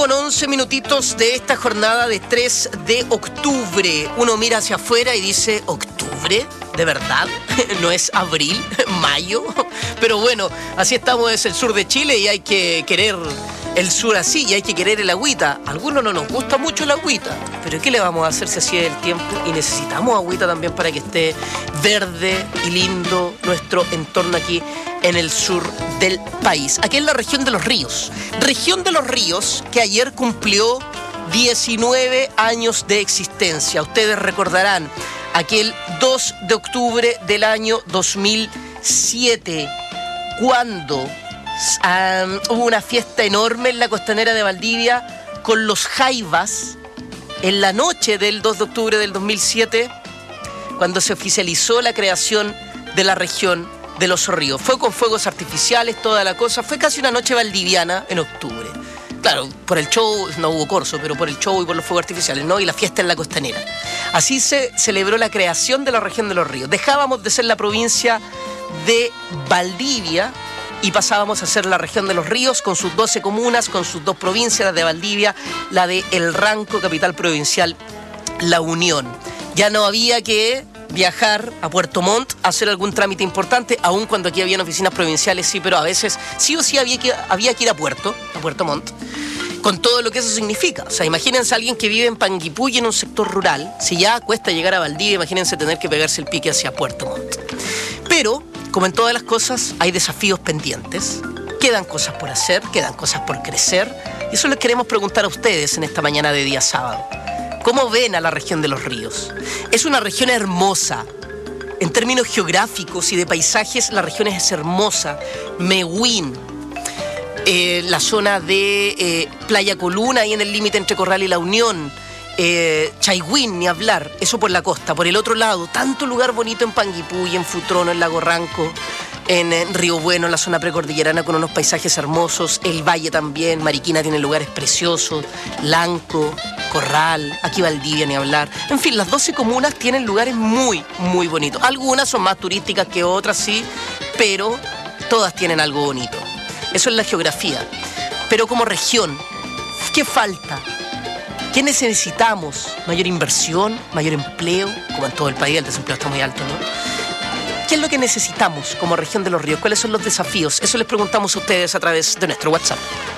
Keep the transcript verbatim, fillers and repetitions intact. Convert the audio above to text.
con once minutitos de esta jornada de tres de octubre. Uno mira hacia afuera y dice, ¿octubre? ¿De verdad? ¿No es abril? ¿Mayo? Pero bueno, así estamos, es el sur de Chile y hay que querer el sur así y hay que querer el agüita. A algunos no nos gusta mucho el agüita, pero ¿qué le vamos a hacer si así es el tiempo? Y necesitamos agüita también para que esté verde y lindo nuestro entorno aquí en el sur del país. Aquí en la región de los ríos. Región de los ríos que ayer cumplió diecinueve años de existencia. Ustedes recordarán aquel dos de octubre del año dos mil siete, cuando um, hubo una fiesta enorme en la costanera de Valdivia con los Jaivas en la noche del dos de octubre del dos mil siete, cuando se oficializó la creación de la región de los ríos. Fue con fuegos artificiales, toda la cosa. Fue casi una noche valdiviana en octubre. Claro, por el show, no hubo corso, pero por el show y por los fuegos artificiales, ¿no? Y la fiesta en la costanera. Así se celebró la creación de la región de los ríos. Dejábamos de ser la provincia de Valdivia y pasábamos a ser la región de los ríos con sus doce comunas, con sus dos provincias, la de Valdivia, la de El Ranco, capital provincial, La Unión. Ya no había que viajar a Puerto Montt a hacer algún trámite importante, aun cuando aquí habían oficinas provinciales, sí, pero a veces sí o sí había que, había que ir a Puerto, a Puerto Montt, con todo lo que eso significa. O sea, imagínense a alguien que vive en Panguipulli, en un sector rural, si ya cuesta llegar a Valdivia, imagínense tener que pegarse el pique hacia Puerto Montt. Pero, como en todas las cosas, hay desafíos pendientes, quedan cosas por hacer, quedan cosas por crecer, y eso les queremos preguntar a ustedes en esta mañana de día sábado. ¿Cómo ven a la región de los ríos? Es una región hermosa. En términos geográficos y de paisajes, la región es hermosa. Mehuín, eh, la zona de eh, Playa Coluna, ahí en el límite entre Corral y La Unión. Eh, Chaigüín, ni hablar, eso por la costa. Por el otro lado, tanto lugar bonito en Panguipulli, en Futrono, en Lago Ranco, en, en Río Bueno, en la zona precordillerana con unos paisajes hermosos. El Valle también, Mariquina tiene lugares preciosos, Lanco, Corral, aquí Valdivia, ni hablar. En fin, las doce comunas tienen lugares muy, muy bonitos. Algunas son más turísticas que otras, sí, pero todas tienen algo bonito. Eso es la geografía. Pero como región, ¿qué falta? ¿Qué necesitamos? ¿Mayor inversión? ¿Mayor empleo? Como en todo el país, el desempleo está muy alto, ¿no? ¿Qué es lo que necesitamos como región de los ríos? ¿Cuáles son los desafíos? Eso les preguntamos a ustedes a través de nuestro WhatsApp.